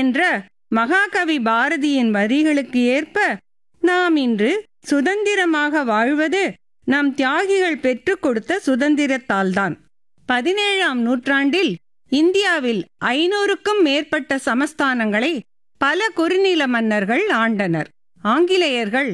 என்ற மகாகவி பாரதியின் வரிகளுக்கு ஏற்ப நாம் இன்று சுதந்திரமாக வாழ்வது நம் தியாகிகள் பெற்றுக் கொடுத்த சுதந்திரத்தால்தான். 17ஆம் நூற்றாண்டில் இந்தியாவில் 500க்கும் மேற்பட்ட சமஸ்தானங்களை பல குறுநில மன்னர்கள் ஆண்டனர். ஆங்கிலேயர்கள்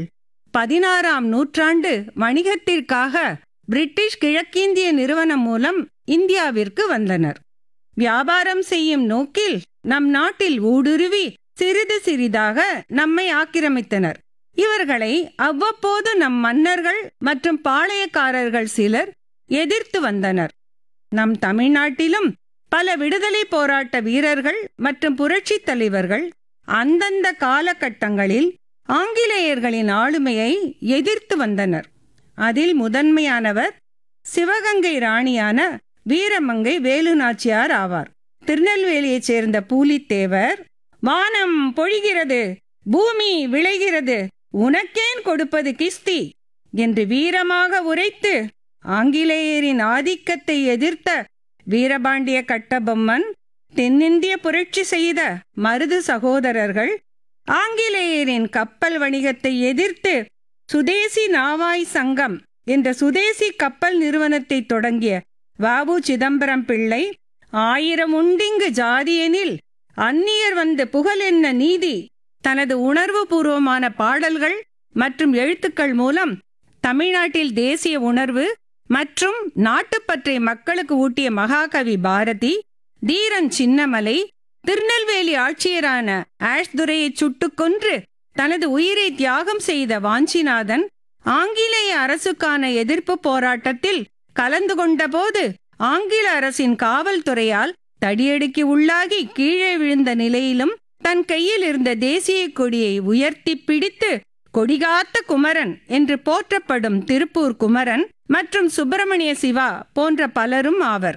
16ஆம் நூற்றாண்டு வணிகத்திற்காக பிரிட்டிஷ் கிழக்கிந்திய நிறுவனம் மூலம் இந்தியாவிற்கு வந்தனர். வியாபாரம் செய்யும் நோக்கில் நம் நாட்டில் ஊடுருவி சிறிது சிறிதாக நம்மை ஆக்கிரமித்தனர். இவர்களை அவ்வப்போது நம் மன்னர்கள் மற்றும் பாளையக்காரர்கள் சிலர் எதிர்த்து வந்தனர். நம் தமிழ்நாட்டிலும் பல விடுதலை போராட்ட வீரர்கள் மற்றும் புரட்சி தலைவர்கள் அந்தந்த காலகட்டங்களில் ஆங்கிலேயர்களின் ஆளுமையை எதிர்த்து வந்தனர். அதில் முதன்மையானவர் சிவகங்கை ராணியான வீரமங்கை வேலுநாச்சியார் ஆவார். திருநெல்வேலியைச் சேர்ந்த பூலித்தேவர், வானம் பொழிகிறது, பூமி விளைகிறது, உனக்கேன் கொடுப்பது கிஸ்தி என்று வீரமாக உரைத்து ஆங்கிலேயரின் ஆதிக்கத்தை எதிர்த்த வீரபாண்டிய கட்டபொம்மன், தென்னிந்திய புரட்சி செய்த மருது சகோதரர்கள், ஆங்கிலேயரின் கப்பல் வணிகத்தை எதிர்த்து சுதேசி நாவாய் சங்கம் என்ற சுதேசி கப்பல் நிறுவனத்தை தொடங்கிய வ.உ. சிதம்பரம் பிள்ளை, 1000 உண்டிங்கு ஜாதியெனில் அந்நியர் வந்து புகழ் என்ன நீதி தனது உணர்வு பூர்வமான பாடல்கள் மற்றும் எழுத்துக்கள் மூலம் தமிழ்நாட்டில் தேசிய உணர்வு மற்றும் நாட்டுப்பற்றை மக்களுக்கு ஊட்டிய மகாகவி பாரதி, தீரன் சின்னமலை, திருநெல்வேலி ஆட்சியரான ஆஷ்துரையை சுட்டுக் கொன்று தனது உயிரை தியாகம் செய்த வாஞ்சிநாதன், ஆங்கிலேய அரசுக்கான எதிர்ப்பு போராட்டத்தில் கலந்து கொண்டபோது ஆங்கில அரசின் காவல்துறையால் தடியடிக்கு உள்ளாகி கீழே விழுந்த நிலையிலும் தன் கையில் இருந்த தேசிய கொடியை உயர்த்தி பிடித்து கொடிகாத்த குமரன் என்று போற்றப்படும் திருப்பூர் குமரன் மற்றும் சுப்பிரமணிய சிவா போன்ற பலரும் ஆவர்.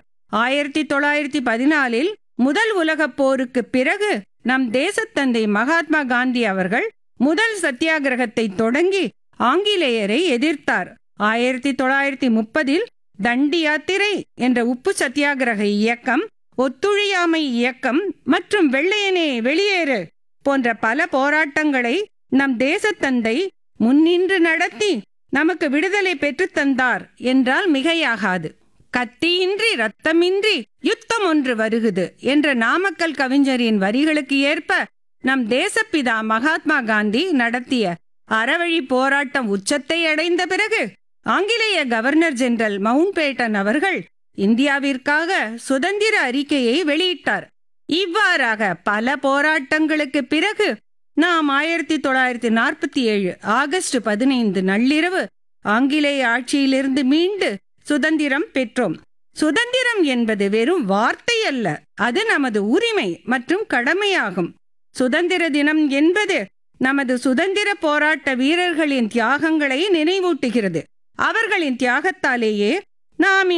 1914இல் முதல் உலகப் போருக்கு பிறகு நம் தேசத்தந்தை மகாத்மா காந்தி அவர்கள் முதல் சத்தியாகிரகத்தை தொடங்கி ஆங்கிலேயரை எதிர்த்தார். 1930இல் தண்டி யாத்திரை என்ற உப்பு சத்தியாகிரக இயக்கம், ஒத்துழையாமை இயக்கம் மற்றும் வெள்ளையனே வெளியேறு போன்ற பல போராட்டங்களை நம் தேசத்தந்தை முன்னின்று நடத்தி நமக்கு விடுதலை பெற்றுத் தந்தார் என்றால் மிகையாகாது. கத்தியின்றி ரத்தமின்றி யுத்தம் ஒன்று வருகுது என்ற நாமக்கல் கவிஞரின் வரிகளுக்கு ஏற்ப நம் தேசப்பிதா மகாத்மா காந்தி நடத்திய அறவழி போராட்டம் உச்சத்தை அடைந்த பிறகு ஆங்கிலேய கவர்னர் ஜெனரல் மவுண்ட்பேட்டன் அவர்கள் இந்தியாவிற்காக சுதந்திர அறிக்கையை வெளியிட்டார். இவ்வாறாக பல போராட்டங்களுக்கு பிறகு நாம் 1947 ஆகஸ்ட் 15 நள்ளிரவு ஆங்கிலேய ஆட்சியிலிருந்து மீண்டு சுதந்திரம் பெற்றோம். சுதந்திரம் என்பது வெறும் வார்த்தை அல்ல, அது நமது உரிமை மற்றும் கடமையாகும். சுதந்திர தினம் என்பது நமது சுதந்திர போராட்ட வீரர்களின் தியாகங்களை நினைவூட்டுகிறது. அவர்களின் தியாகத்தாலேயே நாம்